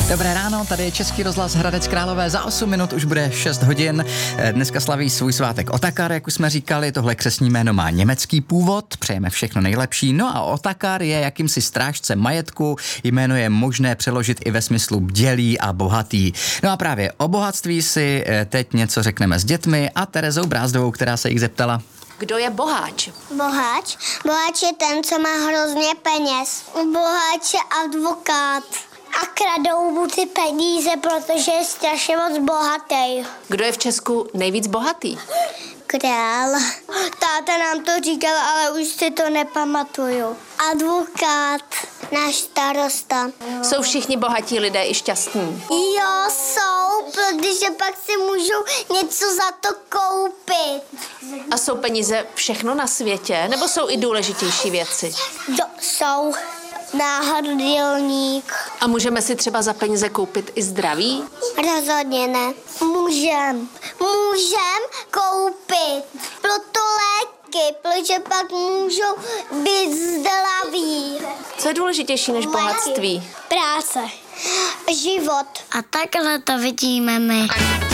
Dobré ráno, tady je Český rozhlas Hradec Králové, za 8 minut už bude 6 hodin. Dneska slaví svůj svátek Otakar, jak už jsme říkali, tohle křestní jméno má německý původ, přejeme všechno nejlepší. No a Otakar je jakýmsi strážcem majetku, jméno je možné přeložit i ve smyslu bdělý a bohatý. No a právě o bohatství si teď něco řekneme s dětmi a Terezou Brázdovou, která se jich zeptala. Kdo je boháč? Boháč? Boháč je ten, co má hrozně peněz. Boháč je advokát. A kradou mu ty peníze, protože je strašně moc bohatý. Kdo je v Česku nejvíc bohatý? Král. Táta nám to říkal, ale už si to nepamatuju. Advokát. Náš starosta. Jsou všichni bohatí lidé i šťastní? Jo, jsou, protože pak si můžou něco za to koupit. A jsou peníze všechno na světě? Nebo jsou i důležitější věci? Jo, jsou. Náhrdelník. A můžeme si třeba za peníze koupit i zdraví? Rozhodně ne. Můžem koupit. Proto léky, protože pak můžou být zdraví. Co je důležitější než bohatství? Práce. Život. A takhle to vidíme my.